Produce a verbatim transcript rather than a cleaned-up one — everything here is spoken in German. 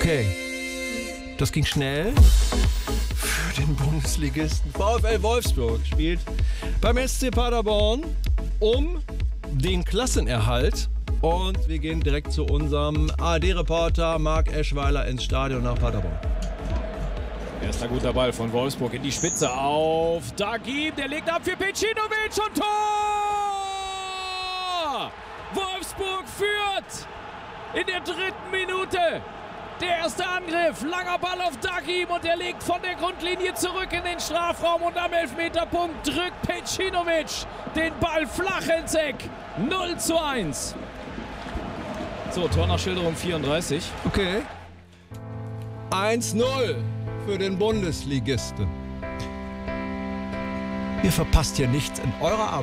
Okay. Das ging schnell. Für den Bundesligisten VfL Wolfsburg spielt beim S C Paderborn um den Klassenerhalt. Und wir gehen direkt zu unserem A R D-Reporter Marc Eschweiler ins Stadion nach Paderborn. Erster guter Ball von Wolfsburg in die Spitze auf Dagim. Der legt ab für Pecinovic und Tor! Wolfsburg führt in der dritten Minute. Der erste Angriff, langer Ball auf Dagim und er legt von der Grundlinie zurück in den Strafraum und am Elfmeterpunkt drückt Pecinovic den Ball flach ins Eck. null zu eins. So, Tor nach Schilderung vierunddreißig. Okay. eins null für den Bundesligisten. Ihr verpasst hier nichts in eurer Arbeit.